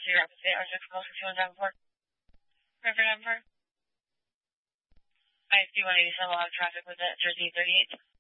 City Rapids, R6, 6174. River number. I see 187 will have traffic with it, Jersey 38.